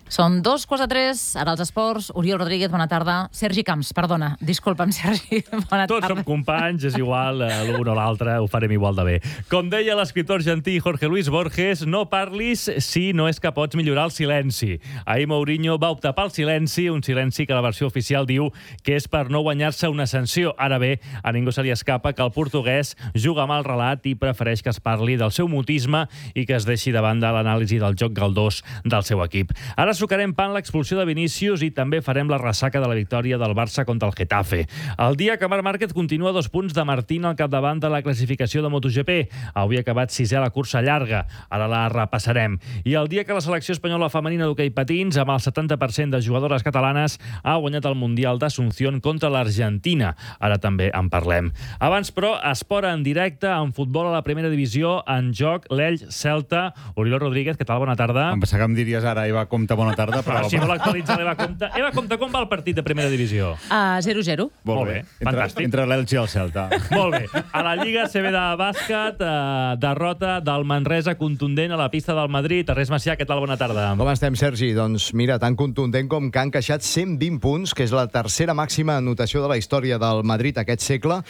Són 2:43, ara els esports. Oriol Rodríguez, bona tarda. Sergi Camps, perdona. Disculpa'm, Sergi. Bona tarda. Tots som companys, és igual, l'un o l'altre, ho farem igual de bé. Com deia l'escriptor argentí Jorge Luis Borges, no parlis si no és que pots millorar el silenci. Ahir Mourinho va optar pel silenci, un silenci que la versió oficial diu que és per no guanyar-se una sanció. Ara bé, a ningú se li escapa que el portuguès juga amb el relat i prefereix que es parli del seu mutisme i que es deixi de banda l'anàlisi del joc galdós del seu equip. Ara sucarem pa en l'expulsió de Vinícius i també farem la ressaca de la victòria del Barça contra el Getafe. El dia que Marc Márquez continua 2 punts de Martín al capdavant de la classificació de MotoGP. Avui ha acabat 6è a la cursa llarga. Ara la repassarem. I el dia que la selecció espanyola femenina d'hoquei patins, amb el 70% de jugadores catalanes, ha guanyat el Mundial d'Asunción contra l'Argentina. Ara també en parlem. Abans, però, esport en directe, en futbol a la primera divisió, en joc l'Elx-Celta. Oriol Rodríguez, què tal? Bona tarda. Em pensava que em diries ara, Eva Comte, bona tarda. Però si vol actualitzar l'Eva Comte. Eva Comte, com va el partit de primera divisió? 0-0. Molt bé, fantàstic. Entre l'Elx i el Celta. Molt bé. A la Lliga CB de bàsquet, derrota del Manresa contundent a la pista del Madrid. Ernest Macià, què tal? Bona tarda. Com estem, Sergi? Doncs mira, tan contundent com que han encaixat 120 punts, que és la tercera màxima anotació de la història del Madrid aquest segle,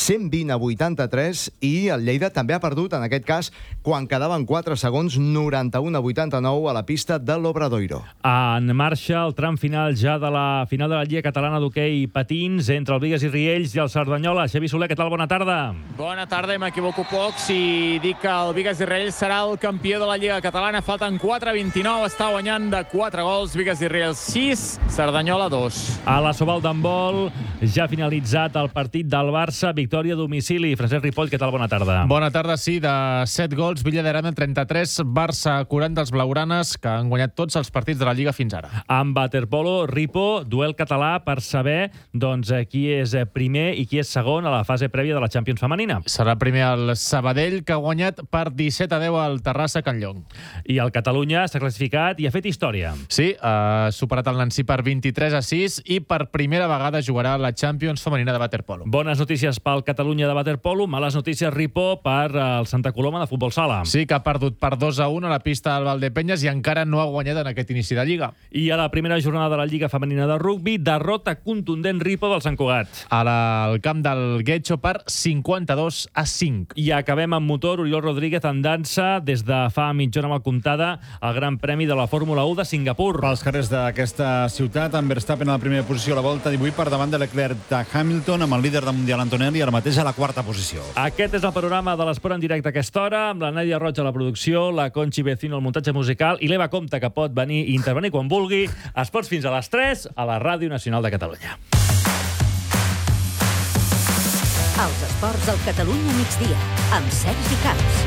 120-83, i el Lleida també ha perdut, en aquest cas, quan quedaven 4 segons, 91-89 a la pista de l'Obradoiro. En marxa el tram final ja de la final de la Lliga Catalana d'Hoquei Patins entre el Bigues i Riells i el Cerdanyola. Xavi Soler, què tal? Bona tarda. Bona tarda, i m'equivoco poc si dic que el Bigues i Riells serà el campió de la Lliga Catalana. Falten 4:29, està guanyant de 4 gols. Bigues i Riells 6, Cerdanyola 2. A la Sobal d'handbol ja ha finalitzat el partit del Barça, victòria a domicili. Francesc Ripoll, què tal? Bona tarda. Bona tarda, sí, de 7 gols, Villa d'Arena 33, Barça 40 dels blaugranes, que han guanyat tots els partits de la Lliga fins ara. Amb waterpolo, Ripo, duel català per saber qui és primer i qui és segon a la fase prèvia de la Champions femenina. Serà primer el Sabadell, que ha guanyat per 17-10 al Terrassa Can Llong. I el Catalunya s'ha classificat i ha fet història. Sí, ha superat el Nancy per 23-6 i per primera vegada jugarà la Champions femenina de waterpolo. Bones notícies pel Catalunya de waterpolo, males notícies, Ripo, per el Santa Coloma de futbol sala. Sí, que ha perdut per 2-1 a la pista del Valdepenyes i encara no ha guanyat en aquest inici de Lliga. I a la primera jornada de la Lliga Femenina de Rugbi, derrota contundent Ripo del Sant Cugat. Al camp del Guetxo per 52-5. I acabem amb motor, Oriol Rodríguez en dansa des de fa mitja hora amb el comptada al Gran Premi de la Fórmula 1 de Singapur. Pels carrers d'aquesta ciutat, en Verstappen a la primera posició a la volta 18 per davant de Leclerc de Hamilton, amb el líder del Mundial Antonelli ara mateix a la 4ª posició. Aquest és el panorama de l'esport en directe a aquesta hora, amb la Nàdia Roig a la producció, la Conchi Vecino al muntatge musical i l'Eva Comte, que pot venir i intervenir quan vulgui. Esports fins a les 3 a la Ràdio Nacional de Catalunya. Els esports al Catalunya migdia, amb Sergi Camps.